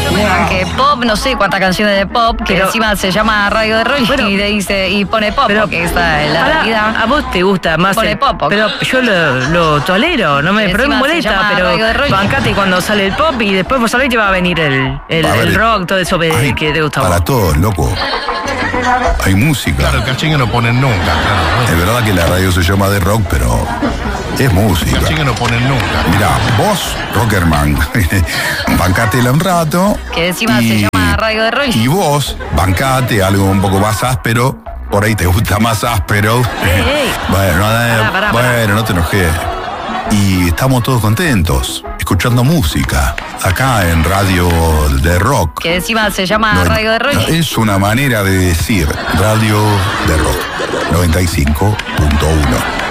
Que pop, no sé cuántas canciones de pop, que Pero, encima se llama Radio de Roy y le dice, y pone pop, porque está en la realidad. A vos te gusta más Pone pop. Pero yo lo tolero, no me, pero me molesta, pero bancate cuando sale el pop y después vos sabés que va a venir el rock, todo eso que te gusta. Para todos, loco. Hay música. Claro, el cachengue no ponen nunca, claro. Es verdad que la radio se llama de rock, pero es música. El cachengue no ponen nunca. Mirá, vos, Rockerman, bancátela un rato. Que encima se llama Radio de Roy. Y vos, bancate algo un poco más áspero. Por ahí te gusta más áspero. Bueno, no te enojes. Y estamos todos contentos, escuchando música, acá en Radio de Rock. Que encima se llama Radio de Rock. No, es una manera de decir Radio de Rock, 95.1.